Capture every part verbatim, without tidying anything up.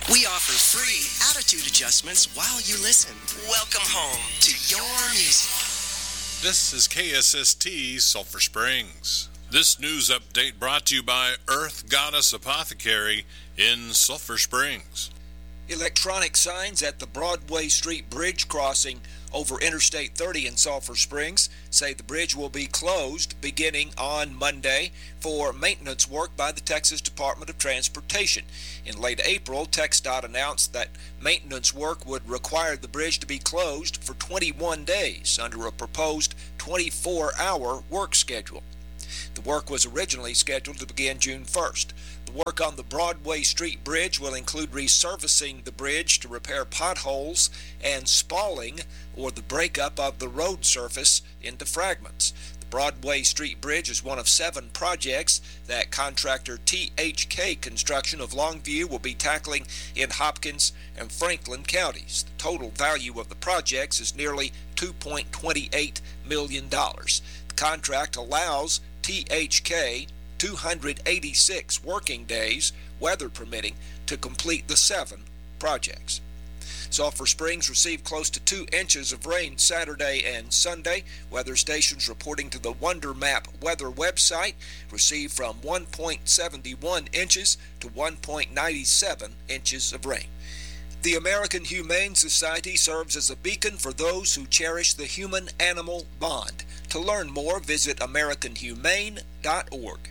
We offer free attitude adjustments while you listen. Welcome home to your music. This is K S S T Sulphur Springs. This news update brought to you by Earth Goddess Apothecary in Sulphur Springs. Electronic signs at the Broadway Street Bridge crossing over Interstate thirty in Sulphur Springs say the bridge will be closed beginning on Monday for maintenance work by the Texas Department of Transportation. In late April, TxDOT announced that maintenance work would require the bridge to be closed for twenty-one days under a proposed twenty-four hour work schedule. The work was originally scheduled to begin June first. The work on the Broadway Street Bridge will include resurfacing the bridge to repair potholes and spalling, or the breakup of the road surface into fragments. The Broadway Street Bridge is one of seven projects that contractor T H K Construction of Longview will be tackling in Hopkins and Franklin counties. The total value of the projects is nearly two point two eight million dollars. The contract allows T H K two hundred eighty-six working days, weather permitting, to complete the seven projects. Sulphur Springs received close to two inches of rain Saturday and Sunday. Weather stations reporting to the Wonder Map weather website received from one point seven one inches to one point nine seven inches of rain. The American Humane Society serves as a beacon for those who cherish the human-animal bond. To learn more, visit american humane dot org.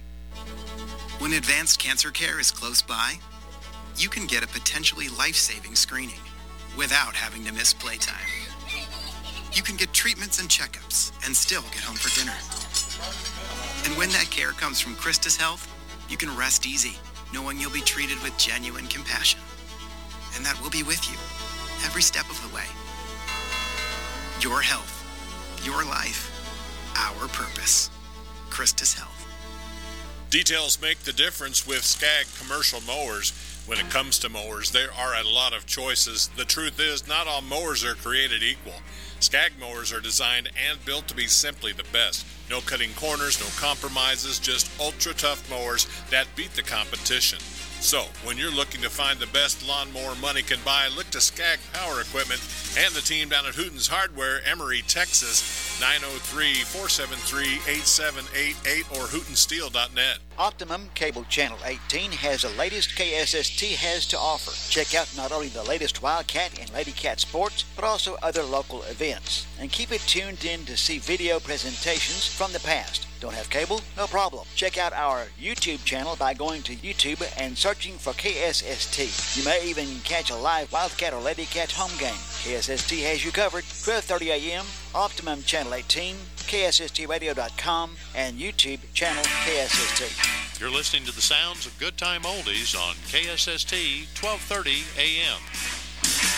When advanced cancer care is close by, you can get a potentially life-saving screening without having to miss playtime. You can get treatments and checkups and still get home for dinner. And when that care comes from Christus Health, you can rest easy, knowing you'll be treated with genuine compassion, and that we'll be with you every step of the way. Your health, your life, our purpose. Christus Health. Details make the difference with Skag commercial mowers. When it comes to mowers, there are a lot of choices. The truth is, not all mowers are created equal. Skag mowers are designed and built to be simply the best. No cutting corners, no compromises, just ultra-tough mowers that beat the competition. So, when you're looking to find the best lawnmower money can buy, look to Skag Power Equipment and the team down at Hooten's Hardware, Emory, Texas, nine oh three, four seven three, eight seven eight eight or hooten steel dot net. Optimum Cable Channel eighteen has the latest K S S T has to offer. Check out not only the latest Wildcat and Ladycat sports, but also other local events. And keep it tuned in to see video presentations from the past. Don't have cable? No problem. Check out our YouTube channel by going to YouTube and searching for K S S T. You may even catch a live Wildcat or Ladycat home game. K S S T has you covered. twelve thirty a.m., Optimum Channel eighteen, K S S T radio dot com, and YouTube channel K S S T. You're listening to the sounds of Good Time Oldies on K S S T twelve thirty a.m.